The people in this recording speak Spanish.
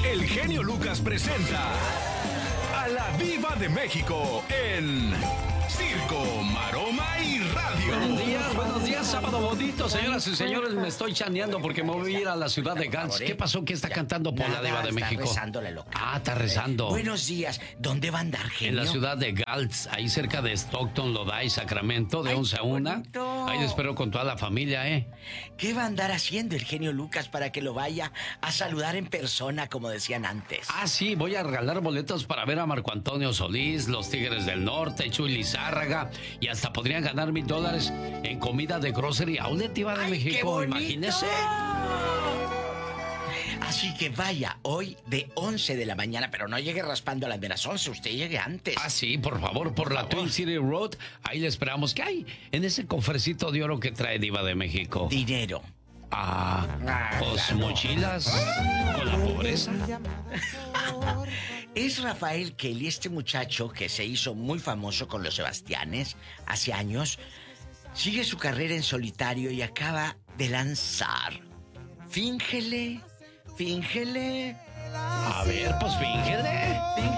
el genio Lucas presenta a la Diva de México en Circo, Maroma y Radio. Buenos días, sábado bonito, señoras y señores. Me estoy chaneando porque me voy a ir a la ciudad de Gans. ¿Qué pasó? ¿Qué está cantando por la Diva de México? Está rezándole, loca. Ah, está rezando. Buenos días. ¿Dónde va a andar, genio? En la ciudad de Gals, ahí cerca de Stockton, Lodi, Sacramento, de 11 a 1. Bonito. Ahí te espero con toda la familia, ¿eh? ¿Qué va a andar haciendo el genio Lucas para que lo vaya a saludar en persona, como decían antes? Ah, sí, voy a regalar boletos para ver a Marco Antonio Solís, los Tigres del Norte, Chuy Lizárraga, y hasta podrían ganar $1,000 en comida de Grocery Outlet, Diva de México. ¡Qué bonito! Imagínese. Así que vaya hoy de 11 de la mañana, pero no llegue raspando a las de las 11, usted llegue antes. Ah, sí, por favor, por la Twin City Road. Ahí le esperamos. ¿Qué hay en ese cofrecito de oro que trae Diva de México? Dinero. Pues claro. Mochilas con la pobreza. Es Rafael Kelly, este muchacho que se hizo muy famoso con los Sebastianes hace años. Sigue su carrera en solitario y acaba de lanzar Fíngele. A ver, pues fíngele.